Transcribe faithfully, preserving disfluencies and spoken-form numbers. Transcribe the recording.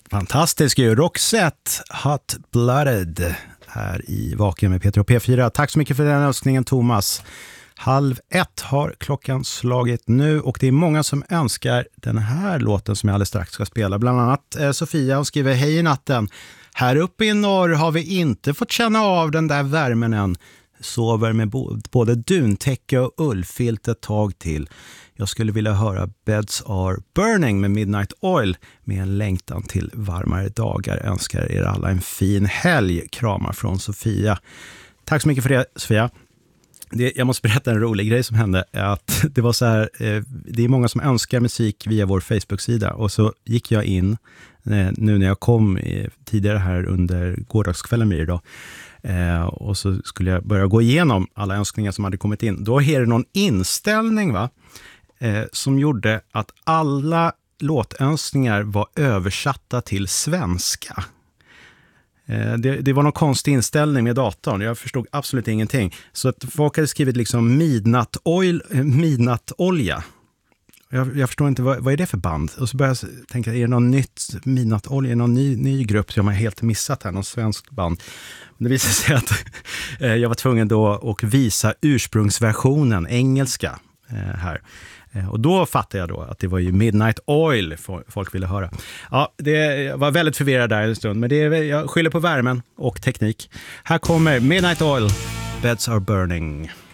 Fantastisk ju. Roxette, Hot Blooded här i Vaken med Peter och P fyra. Tack så mycket för den önskningen, Thomas. Halv ett har klockan slagit nu och det är många som önskar den här låten som jag alldeles strax ska spela. Bland annat eh, Sofia, hon skriver: hej i natten. Här uppe i norr har vi inte fått känna av den där värmen än. Sover med bo- både duntäcke och ullfilt ett tag till. Jag skulle vilja höra Beds Are Burning med Midnight Oil med en längtan till varmare dagar. Önskar er alla en fin helg. Kramar från Sofia. Tack så mycket för det, Sofia. Det, jag måste berätta en rolig grej som hände. Att det var så här, eh, det är många som önskar musik via vår Facebook-sida. Och så gick jag in eh, nu när jag kom eh, tidigare här under gårdagskvällen blir det då. Eh, och så skulle jag börja gå igenom alla önskningar som hade kommit in. Då är det någon inställning va? Eh, som gjorde att alla låtönskningar var översatta till svenska. Eh, det, det var någon konstig inställning med datorn. Jag förstod absolut ingenting. Så att folk hade skrivit liksom midnatt oil, eh, midnattolja. Jag, jag förstår inte, vad, vad är det för band? Och så började jag tänka, är det någon nytt midnattolja? Är det någon ny, ny grupp som jag har helt missat här? Någon svensk band. Men det visade sig att eh, jag var tvungen då att visa ursprungsversionen, engelska, eh, här. Och då fattade jag då att det var ju Midnight Oil folk ville höra. Ja, det, jag var väldigt förvirrad där en stund, men det är, jag skyller på värmen och teknik. Här kommer Midnight Oil, Beds Are Burning.